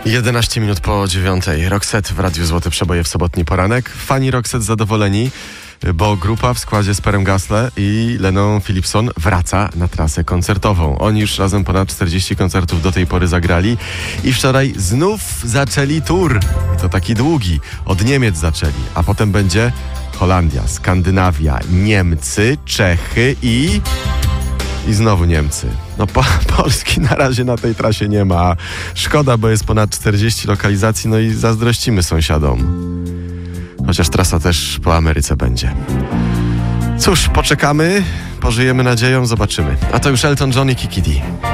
11 minut po 9. Roxette w Radiu Złote Przeboje w sobotni poranek. Fani Roxette zadowoleni, bo grupa w składzie z Perem Gasly i Leną Philipson wraca na trasę koncertową. Oni już razem ponad 40 koncertów do tej pory zagrali i wczoraj znów zaczęli tour. I to taki długi. Od Niemiec zaczęli, a potem będzie Holandia, Skandynawia, Niemcy, Czechy i znowu Niemcy. No Polski na razie na tej trasie nie ma. Szkoda, bo jest ponad 40 lokalizacji, no i zazdrościmy sąsiadom. Chociaż trasa też po Ameryce będzie. Cóż, poczekamy, pożyjemy nadzieją, zobaczymy. A to już Elton John i Kiki D.